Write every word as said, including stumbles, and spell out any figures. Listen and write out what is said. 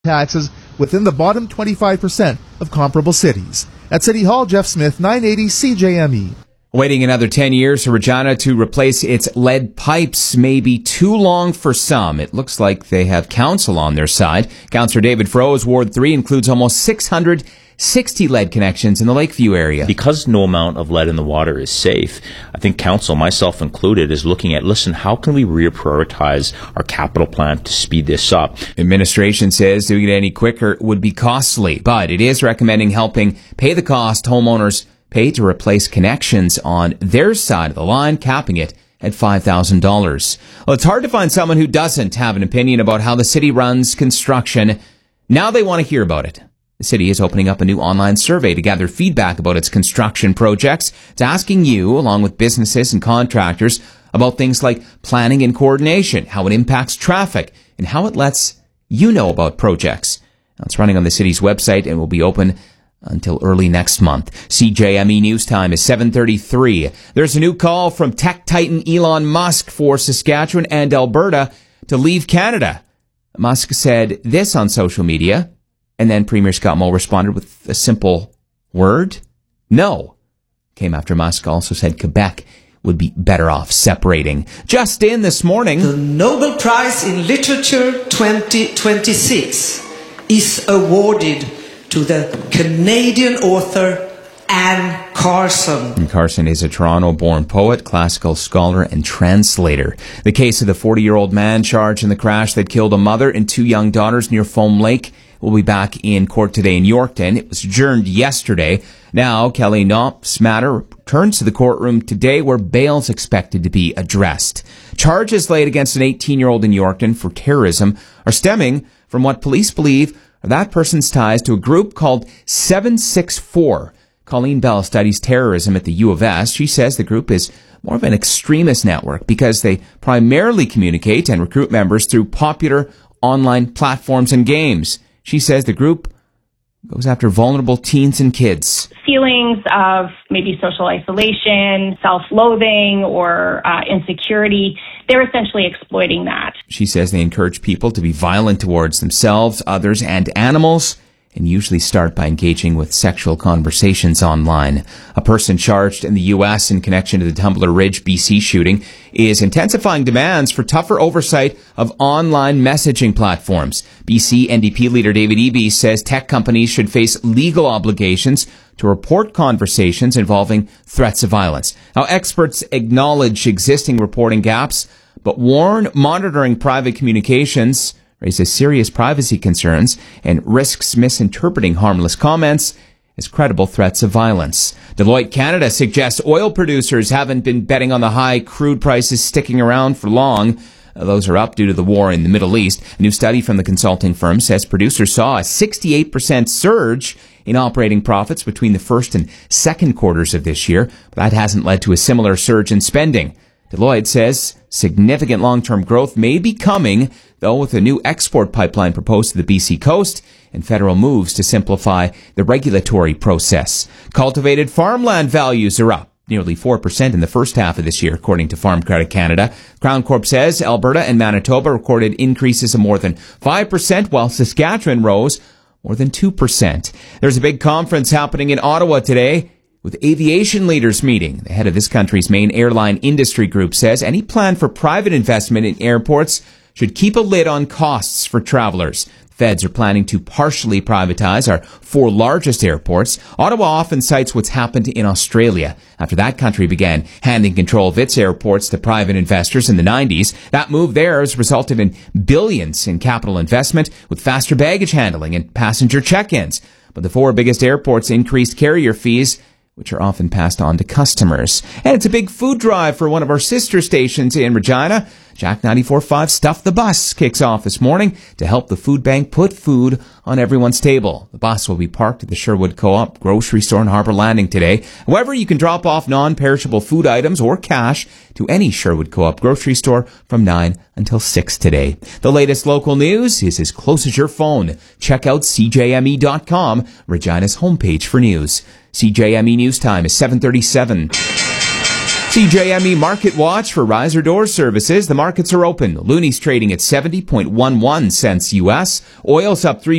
taxes within the bottom twenty-five percent of comparable cities. At City Hall, Jeff Smith, nine eighty C J M E. Waiting another ten years for Regina to replace its lead pipes may be too long for some. It looks like they have council on their side. Councillor David Froese, Ward three, includes almost six hundred sixty lead connections in the Lakeview area. Because no amount of lead in the water is safe, I think council, myself included, is looking at, listen, how can we reprioritize our capital plan to speed this up? Administration says doing it any quicker would be costly, but it is recommending helping pay the cost homeowners pay to replace connections on their side of the line, capping it at five thousand dollars. Well, it's hard to find someone who doesn't have an opinion about how the city runs construction. Now they want to hear about it. The city is opening up a new online survey to gather feedback about its construction projects. It's asking you, along with businesses and contractors, about things like planning and coordination, how it impacts traffic, and how it lets you know about projects. Now, it's running on the city's website and will be open until early next month. C J M E News Time is seven thirty-three. There's a new call from tech titan Elon Musk for Saskatchewan and Alberta to leave Canada. Musk said this on social media. And then Premier Scott Moe responded with a simple word, no. Came after Musk also said Quebec would be better off separating. Just in this morning, the Nobel Prize in Literature twenty twenty-six is awarded to the Canadian author Anne Carson. And Carson is a Toronto-born poet, classical scholar, and translator. The case of the forty-year-old man charged in the crash that killed a mother and two young daughters near Foam Lake will be back in court today in Yorkton. It was adjourned yesterday. Now, Kelly Knopp's matter returns to the courtroom today where bail is expected to be addressed. Charges laid against an eighteen-year-old in Yorkton for terrorism are stemming from what police believe are that person's ties to a group called seven six four. Colleen Bell studies terrorism at the U of S. She says the group is more of an extremist network because they primarily communicate and recruit members through popular online platforms and games. She says the group goes after vulnerable teens and kids. Feelings of maybe social isolation, self-loathing, or uh, insecurity, they're essentially exploiting that. She says they encourage people to be violent towards themselves, others, and animals, and usually start by engaging with sexual conversations online. A person charged in the U S in connection to the Tumbler Ridge, B C shooting is intensifying demands for tougher oversight of online messaging platforms. B C N D P leader David Eby says tech companies should face legal obligations to report conversations involving threats of violence. Now, experts acknowledge existing reporting gaps, but warn monitoring private communications raises serious privacy concerns and risks misinterpreting harmless comments as credible threats of violence. Deloitte Canada suggests oil producers haven't been betting on the high crude prices sticking around for long. Those are up due to the war in the Middle East. A new study from the consulting firm says producers saw a sixty-eight percent surge in operating profits between the first and second quarters of this year, but that hasn't led to a similar surge in spending. Deloitte says significant long-term growth may be coming, though, with a new export pipeline proposed to the B C coast and federal moves to simplify the regulatory process. Cultivated farmland values are up nearly four percent in the first half of this year, according to Farm Credit Canada. Crown Corp says Alberta and Manitoba recorded increases of more than five percent, while Saskatchewan rose more than two percent. There's a big conference happening in Ottawa today, with aviation leaders meeting. The head of this country's main airline industry group says any plan for private investment in airports should keep a lid on costs for travelers. Feds are planning to partially privatize our four largest airports. Ottawa often cites what's happened in Australia after that country began handing control of its airports to private investors in the nineties. That move there has resulted in billions in capital investment with faster baggage handling and passenger check-ins. But the four biggest airports increased carrier fees, which are often passed on to customers. And it's a big food drive for one of our sister stations in Regina. Jack ninety-four point five Stuff the Bus kicks off this morning to help the food bank put food on everyone's table. The bus will be parked at the Sherwood Co-op grocery store in Harbour Landing today. However, you can drop off non-perishable food items or cash to any Sherwood Co-op grocery store from nine until six today. The latest local news is as close as your phone. Check out C J M E dot com, Regina's homepage for news. C J M E News Time is seven thirty-seven. C J M E Market Watch for Riser Door Services. The markets are open. Looney's trading at seventy point one one cents U S. Oil's up three